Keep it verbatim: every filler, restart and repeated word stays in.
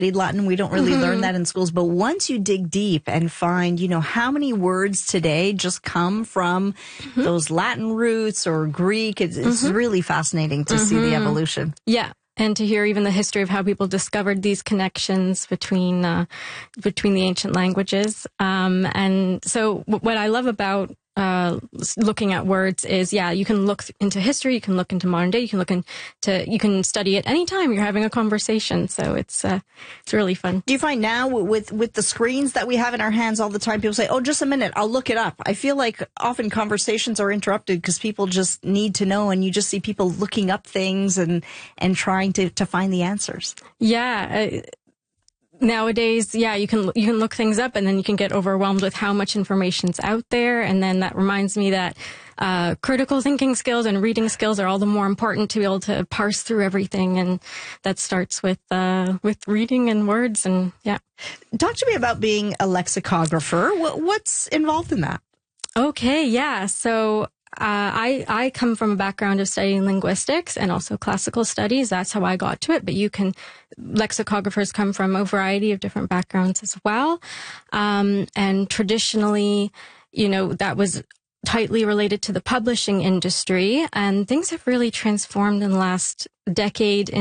Latin. We don't really mm-hmm. learn that in schools. But once you dig deep and find, you know, how many words today just come from mm-hmm. those Latin roots or Greek, it's, it's mm-hmm. really fascinating to mm-hmm. see the evolution. Yeah. And to hear even the history of how people discovered these connections between uh, between the ancient languages. Um, and so w- what I love about uh, looking at words is, yeah, you can look into history, you can look into modern day, you can look into, you can study it anytime you're having a conversation. So it's uh, it's really fun. Do you find now with with the screens that we have in our hands all the time, people say, oh, just a minute, I'll look it up. I feel like often conversations are interrupted because people just need to know, and you just see people looking up things and, and trying to, to find the answers. Yeah. Uh, Nowadays, yeah, you can you can look things up and then you can get overwhelmed with how much information's out there. And then that reminds me that uh, critical thinking skills and reading skills are all the more important to be able to parse through everything. And that starts with uh, with reading and words. And yeah. Talk to me about being a lexicographer. What's involved in that? Okay, yeah. So Uh, I, I come from a background of studying linguistics and also classical studies. That's how I got to it. But you can, lexicographers come from a variety of different backgrounds as well. Um, and traditionally, you know, that was tightly related to the publishing industry. And things have really transformed in the last decade